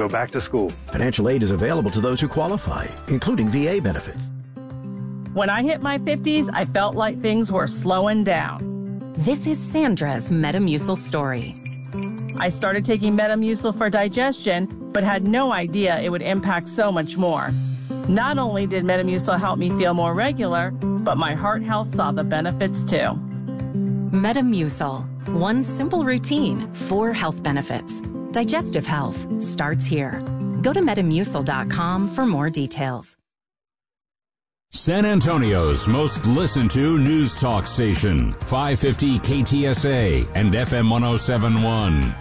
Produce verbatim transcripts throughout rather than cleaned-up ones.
go back to school. Financial aid is available to those who qualify, including V A benefits. When I hit my fifties, I felt like things were slowing down. This is Sandra's Metamucil story. I started taking Metamucil for digestion, but had no idea it would impact so much more. Not only did Metamucil help me feel more regular, but my heart health saw the benefits too. Metamucil. One simple routine, four health benefits. Digestive health starts here. Go to metamucil dot com for more details. San Antonio's most listened to news talk station, five fifty K T S A and F M one oh seven point one.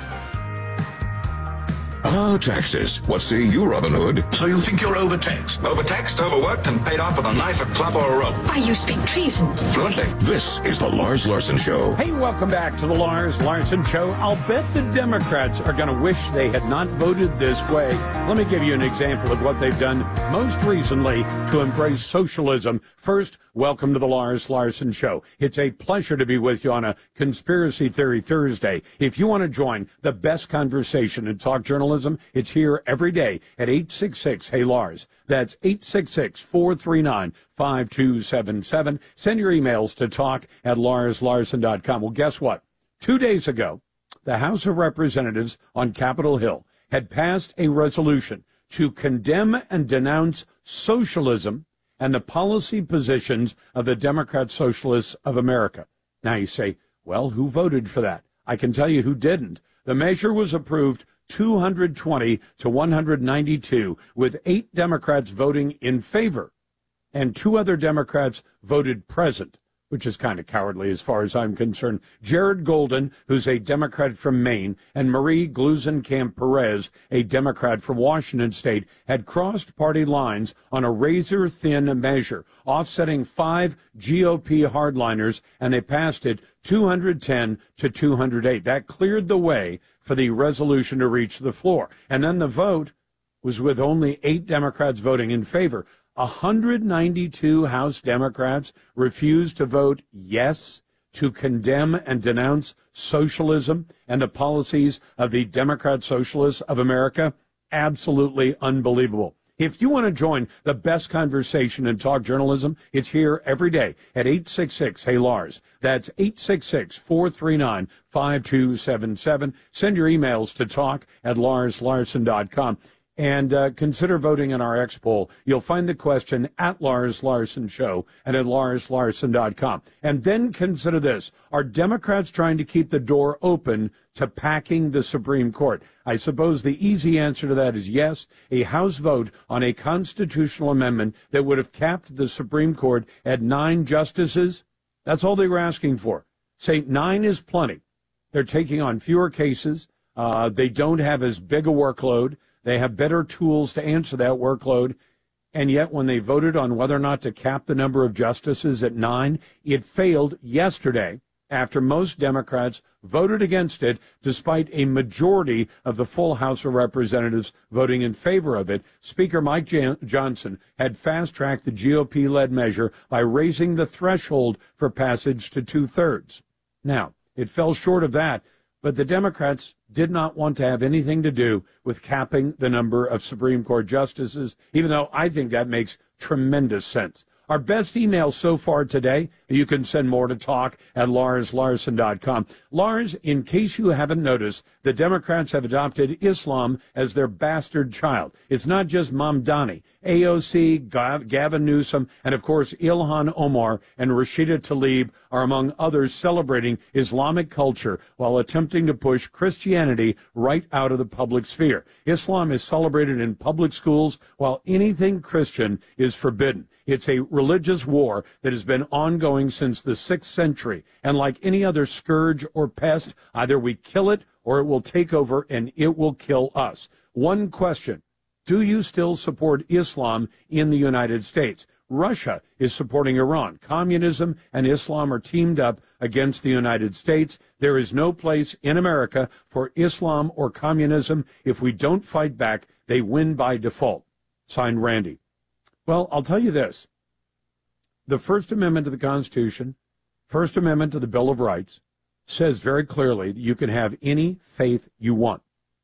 Ah, taxes. What say you, Robin Hood? So you think you're overtaxed? Overtaxed, overworked, and paid off with a knife, a club, or a rope. Why, you speak treason. Fluently. This is the Lars Larson Show. Hey, welcome back to the Lars Larson Show. I'll bet the Democrats are going to wish they had not voted this way. Let me give you an example of what they've done most recently to embrace socialism. First, welcome to the Lars Larson Show. It's a pleasure to be with you on a Conspiracy Theory Thursday. If you want to join the best conversation in talk journalism, it's here every day at eight six six, hey Lars. That's eight six six, four three nine, five two seven seven. Send your emails to talk at lars larson dot com. Well, guess what? Two days ago, the House of Representatives on Capitol Hill had passed a resolution to condemn and denounce socialism and the policy positions of the Democrat Socialists of America. Now you say, well, who voted for that? I can tell you who didn't. The measure was approved two hundred twenty to one hundred ninety-two, with eight Democrats voting in favor and two other Democrats voted present, which is kind of cowardly as far as I'm concerned. Jared Golden, who's a Democrat from Maine, and Marie Gluesenkamp Perez, a Democrat from Washington State, had crossed party lines on a razor-thin measure, offsetting five G O P hardliners, and they passed it two hundred ten to two hundred eight. That cleared the way for the resolution to reach the floor. And then the vote was with only eight Democrats voting in favor. one hundred ninety-two House Democrats refused to vote yes to condemn and denounce socialism and the policies of the Democrat Socialists of America. Absolutely unbelievable. If you want to join the best conversation in talk journalism, it's here every day at eight six six, hey Lars. That's eight six six, four three nine, five two seven seven. Send your emails to talk at lars larson dot com. And uh, consider voting in our X poll. You'll find the question at Lars Larson Show and at lars larson dot com. And then consider this. Are Democrats trying to keep the door open to packing the Supreme Court? I suppose the easy answer to that is yes. A House vote on a constitutional amendment that would have capped the Supreme Court at nine justices, that's all they were asking for. Say nine is plenty. They're taking on fewer cases. Uh, they don't have as big a workload. They have better tools to answer that workload. And yet when they voted on whether or not to cap the number of justices at nine, it failed yesterday after most Democrats voted against it, despite a majority of the full House of Representatives voting in favor of it. Speaker Mike Jan- Johnson had fast-tracked the G O P-led measure by raising the threshold for passage to two-thirds. Now, it fell short of that, but the Democrats did not want to have anything to do with capping the number of Supreme Court justices, even though I think that makes tremendous sense. Our best email so far today, you can send more to talk at lars larson dot com. Lars, in case you haven't noticed, the Democrats have adopted Islam as their bastard child. It's not just Mamdani. A O C, Gavin Newsom, and of course Ilhan Omar and Rashida Tlaib are among others celebrating Islamic culture while attempting to push Christianity right out of the public sphere. Islam is celebrated in public schools while anything Christian is forbidden. It's a religious war that has been ongoing since the sixth century, and like any other scourge or pest, either we kill it or it will take over and it will kill us. One question: do you still support Islam in the United States? Russia is supporting Iran. Communism and Islam are teamed up against the United States. There is no place in America for Islam or communism. If we don't fight back, they win by default. Signed, Randy. Well, I'll tell you this. The First Amendment to the Constitution, First Amendment to the Bill of Rights, says very clearly that you can have any faith you want.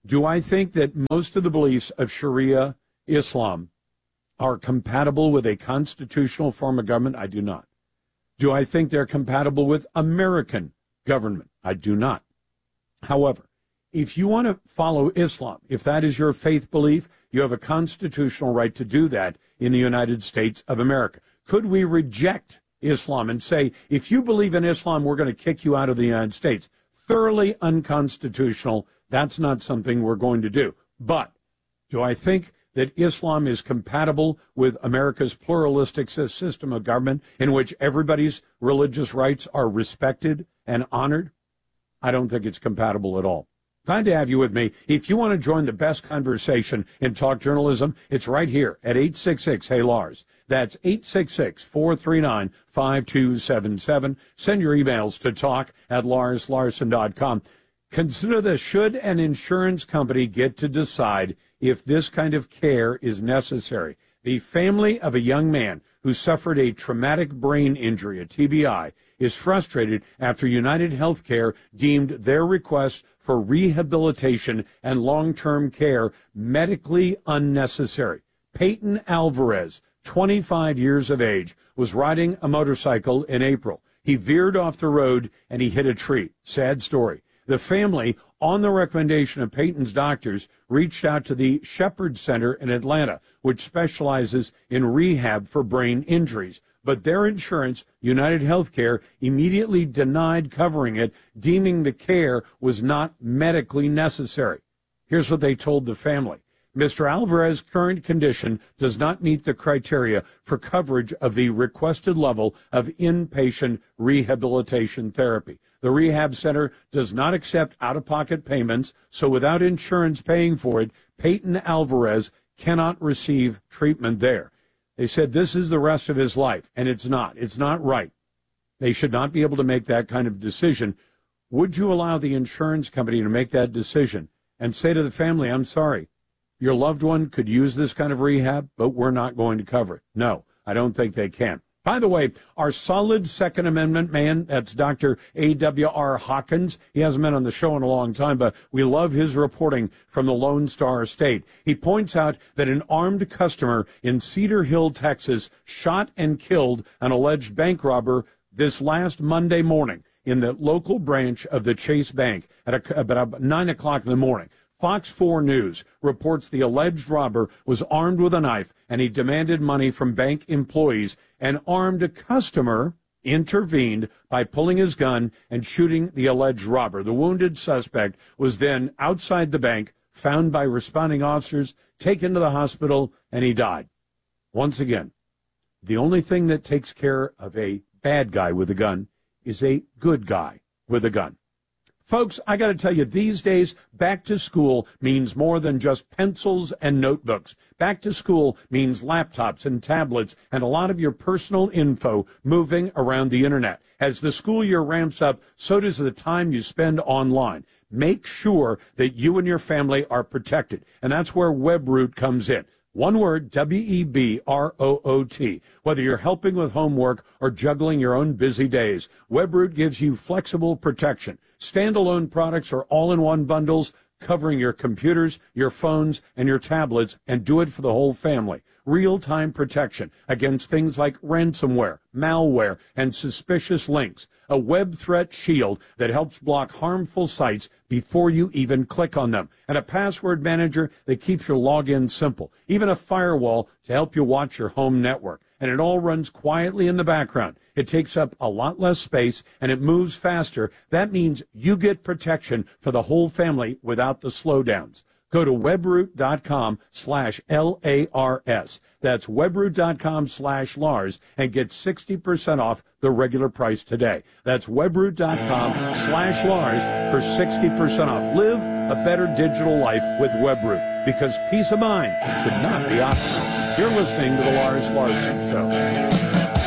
Do I think that most of the beliefs of Sharia Islam are compatible with a constitutional form of government? I do not. Do I think they're compatible with American government? I do not. However, if you want to follow Islam, if that is your faith belief, you have a constitutional right to do that in the United States of America. Could we reject Islam and say, if you believe in Islam, we're going to kick you out of the United States? Thoroughly unconstitutional. That's not something we're going to do. But do I think that Islam is compatible with America's pluralistic system of government in which everybody's religious rights are respected and honored? I don't think it's compatible at all. Glad to have you with me. If you want to join the best conversation in talk journalism, it's right here at eight six six, hey Lars. That's eight six six, four three nine, five two seven seven. Send your emails to talk at lars larson dot com. Consider this: should an insurance company get to decide if this kind of care is necessary? The family of a young man who suffered a traumatic brain injury, a T B I, is frustrated after United Healthcare deemed their request for rehabilitation and long-term care medically unnecessary. Peyton Alvarez, twenty-five years of age, was riding a motorcycle in April. He veered off the road and he hit a tree. Sad story. The family, on the recommendation of Peyton's doctors, reached out to the Shepherd Center in Atlanta, which specializes in rehab for brain injuries. But their insurance, United Healthcare, immediately denied covering it, deeming the care was not medically necessary. Here's what they told the family. Mister Alvarez's current condition does not meet the criteria for coverage of the requested level of inpatient rehabilitation therapy. The rehab center does not accept out-of-pocket payments, so without insurance paying for it, Peyton Alvarez cannot receive treatment there. They said this is the rest of his life, and it's not. It's not right. They should not be able to make that kind of decision. Would you allow the insurance company to make that decision and say to the family, I'm sorry, your loved one could use this kind of rehab, but we're not going to cover it? No, I don't think they can. By the way, our solid Second Amendment man, that's Doctor A W R Hawkins. He hasn't been on the show in a long time, but we love his reporting from the Lone Star State. He points out that an armed customer in Cedar Hill, Texas, shot and killed an alleged bank robber this last Monday morning in the local branch of the Chase Bank at a, about nine o'clock in the morning. Fox four News reports the alleged robber was armed with a knife and he demanded money from bank employees. An armed customer intervened by pulling his gun and shooting the alleged robber. The wounded suspect was then outside the bank, found by responding officers, taken to the hospital, and he died. Once again, the only thing that takes care of a bad guy with a gun is a good guy with a gun. Folks, I got to tell you, these days, back to school means more than just pencils and notebooks. Back to school means laptops and tablets and a lot of your personal info moving around the internet. As the school year ramps up, so does the time you spend online. Make sure that you and your family are protected, and that's where Webroot comes in. One word, W E B R O O T. Whether you're helping with homework or juggling your own busy days, Webroot gives you flexible protection. Standalone products are all-in-one bundles covering your computers, your phones, and your tablets, and do it for the whole family. Real-time protection against things like ransomware, malware, and suspicious links. A web threat shield that helps block harmful sites before you even click on them. And a password manager that keeps your login simple. Even a firewall to help you watch your home network. And it all runs quietly in the background. It takes up a lot less space, and it moves faster. That means you get protection for the whole family without the slowdowns. Go to webroot.com slash L-A-R-S. That's webroot.com slash Lars and get sixty percent off the regular price today. That's webroot.com slash Lars for sixty percent off. Live a better digital life with Webroot, because peace of mind should not be optional. You're listening to The Lars Larson Show.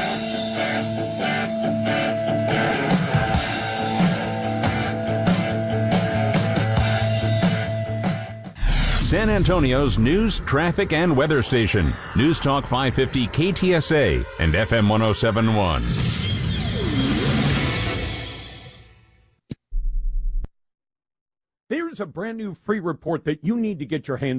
San Antonio's news, traffic, and weather station. News Talk five fifty K T S A and F M one oh seven point one. Here's There's a brand new free report that you need to get your hands